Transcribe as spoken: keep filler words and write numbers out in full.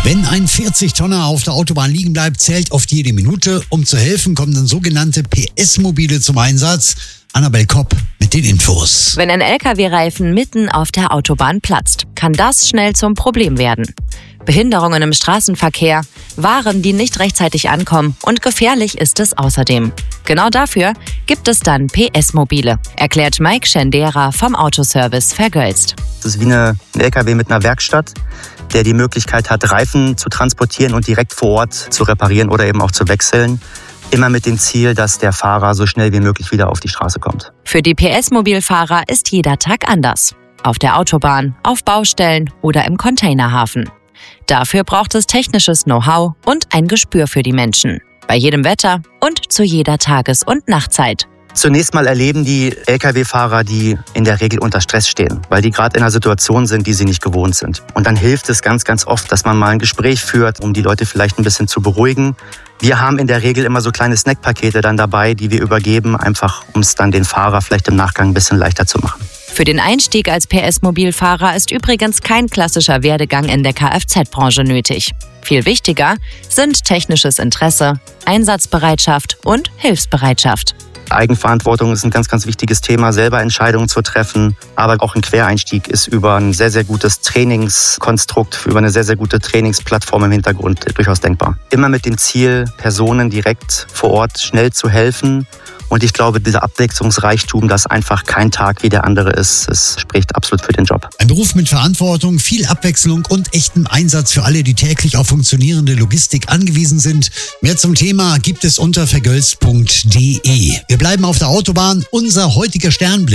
Wenn ein vierzig-Tonner auf der Autobahn liegen bleibt, zählt oft jede Minute. Um zu helfen, kommen dann sogenannte P S-Mobile zum Einsatz. Annabel Kopp mit den Infos. Wenn ein L K W-Reifen mitten auf der Autobahn platzt, kann das schnell zum Problem werden. Behinderungen im Straßenverkehr, Waren, die nicht rechtzeitig ankommen und gefährlich ist es außerdem. Genau dafür gibt es dann P S-Mobile, erklärt Mike Schendera vom Autoservice Vergölzt. Das ist wie eine, ein L K W mit einer Werkstatt, der die Möglichkeit hat, Reifen zu transportieren und direkt vor Ort zu reparieren oder eben auch zu wechseln. Immer mit dem Ziel, dass der Fahrer so schnell wie möglich wieder auf die Straße kommt. Für die P S-Mobilfahrer ist jeder Tag anders. Auf der Autobahn, auf Baustellen oder im Containerhafen. Dafür braucht es technisches Know-how und ein Gespür für die Menschen. Bei jedem Wetter und zu jeder Tages- und Nachtzeit. Zunächst mal erleben die L K W-Fahrer, die in der Regel unter Stress stehen, weil die gerade in einer Situation sind, die sie nicht gewohnt sind. Und dann hilft es ganz, ganz oft, dass man mal ein Gespräch führt, um die Leute vielleicht ein bisschen zu beruhigen. Wir haben in der Regel immer so kleine Snackpakete dann dabei, die wir übergeben, einfach um es dann den Fahrer vielleicht im Nachgang ein bisschen leichter zu machen. Für den Einstieg als P S-Mobilfahrer ist übrigens kein klassischer Werdegang in der Kfz-Branche nötig. Viel wichtiger sind technisches Interesse, Einsatzbereitschaft und Hilfsbereitschaft. Eigenverantwortung ist ein ganz, ganz wichtiges Thema, selber Entscheidungen zu treffen. Aber auch ein Quereinstieg ist über ein sehr, sehr gutes Trainingskonstrukt, über eine sehr, sehr gute Trainingsplattform im Hintergrund durchaus denkbar. Immer mit dem Ziel, Personen direkt vor Ort schnell zu helfen. Und ich glaube, dieser Abwechslungsreichtum, dass einfach kein Tag wie der andere ist, es spricht absolut für den Job. Ein Beruf mit Verantwortung, viel Abwechslung und echtem Einsatz für alle, die täglich auf funktionierende Logistik angewiesen sind. Mehr zum Thema gibt es unter vergölzt punkt de. Wir bleiben auf der Autobahn. Unser heutiger Sternblick.